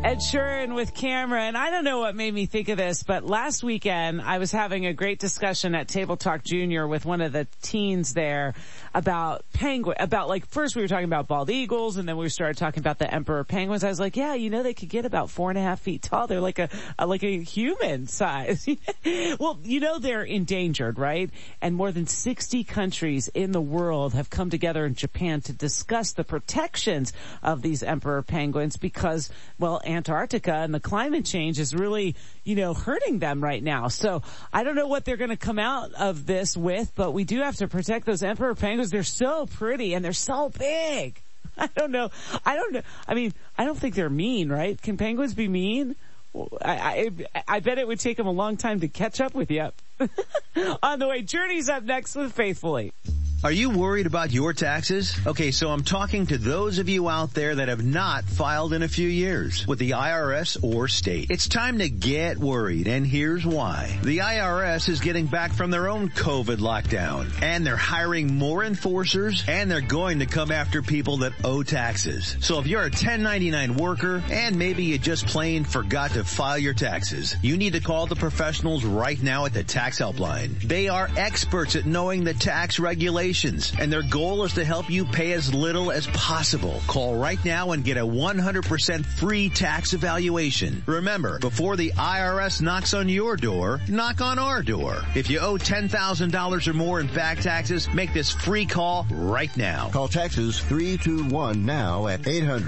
Ed Sheeran with Cameron. I don't know what made me think of this, but last weekend I was having a great discussion at Table Talk Junior with one of the teens there about first we were talking about bald eagles and then we started talking about the emperor penguins. I was like, yeah, they could get about 4.5 feet tall. They're like a human size. Well, they're endangered, right? And more than 60 countries in the world have come together in Japan to discuss the protections of these emperor penguins because, well, Antarctica and the climate change is really, hurting them right now. So I don't know what they're going to come out of this with, but we do have to protect those emperor penguins. They're so pretty and they're so big. I don't know. I mean, I don't think they're mean, right? Can penguins be mean? I bet it would take them a long time to catch up with you. On the way, Journey's up next with Faithfully. Are you worried about your taxes? Okay, so I'm talking to those of you out there that have not filed in a few years with the IRS or state. It's time to get worried, and here's why. The IRS is getting back from their own COVID lockdown, and they're hiring more enforcers, and they're going to come after people that owe taxes. So if you're a 1099 worker, and maybe you just plain forgot to file your taxes, you need to call the professionals right now at the Tax Helpline. They are experts at knowing the tax regulations, and their goal is to help you pay as little as possible. Call right now and get a 100% free tax evaluation. Remember, before the IRS knocks on your door, knock on our door. If you owe $10,000 or more in back taxes, make this free call right now. Call Texas 321 now at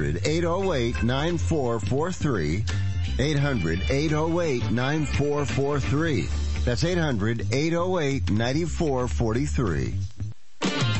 800-808-9443. 800-808-9443. That's 800-808-9443.